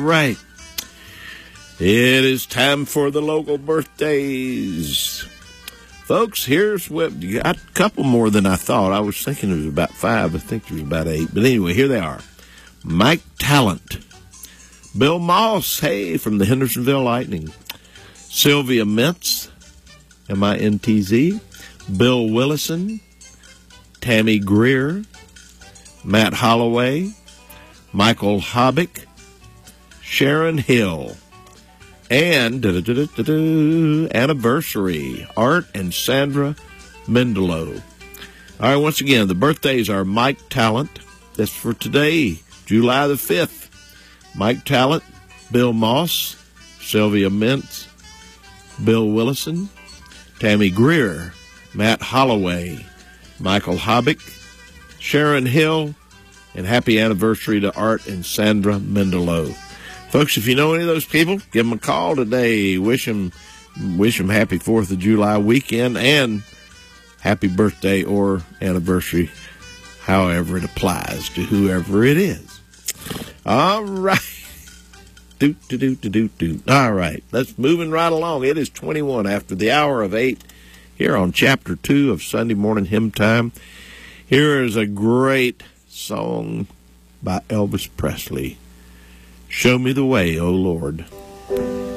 right. It is time for the local birthdays. Folks, here's what you got. A couple more than I thought. I was thinking it was about 5. I think there was about 8. But anyway, here they are. Mike Talent. Bill Moss, hey, from the Hendersonville Lightning. Sylvia Mintz, M-I-N-T-Z. Bill Willison. Tammy Greer. Matt Holloway. Michael Hobbick. Sharon Hill. And anniversary, Art and Sandra Mendelow. All right, once again, the birthdays are Mike Talent. That's for today, July the 5th. Mike Talent, Bill Moss, Sylvia Mintz, Bill Willison, Tammy Greer, Matt Holloway, Michael Hobbick, Sharon Hill, and happy anniversary to Art and Sandra Mendelow. Folks, if you know any of those people, give them a call today. Wish them happy 4th of July weekend and happy birthday or anniversary, however it applies to whoever it is. All right. All right. Let's moving right along. It is 21 after the hour of 8 here on Chapter 2 of Sunday Morning Hymn Time. Here is a great song by Elvis Presley. Show me the way, O Lord.